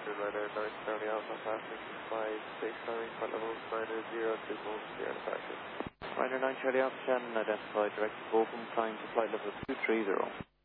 Ryder 9 Charlie Alpha, passing 56, sorry, flight level 902, clear departure. Ryder 9 Charlie Alpha, Shannon, identified direct Bochum, climb to flight level 230.